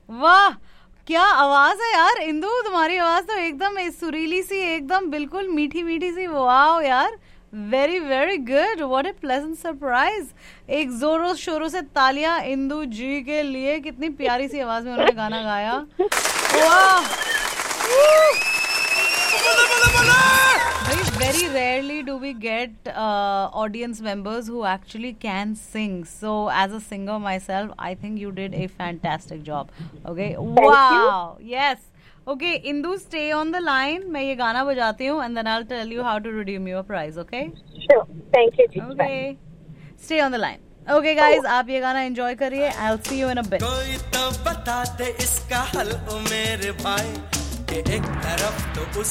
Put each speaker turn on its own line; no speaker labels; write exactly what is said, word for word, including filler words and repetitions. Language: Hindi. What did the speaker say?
वाह क्या आवाज है यार इंदु, तुम्हारी आवाज तो एकदम सुरीली सी, एकदम बिल्कुल मीठी मीठी सी। वाह यार, very very good, what A pleasant surprise. एक जोरों शोरों से तालियां इंदु जी के लिए, कितनी प्यारी सी आवाज में उन्होंने गाना गाया। वाह, very rarely do we get uh, audience members who actually can sing. So as a singer myself, I think you did a fantastic job. Okay, wow, yes. Okay, Indu, stay on the line. मैं ये गाना बजाती हूँ and then I'll tell you how to redeem your prize. Okay?
Sure. Thank you.
Okay. Stay on the line. Okay, guys, oh. आप ये गाना enjoy करिए. I'll see you in a bit.
कोई तो बता दे इसका हल ओ मेरे भाई, कि एक तरफ तो उस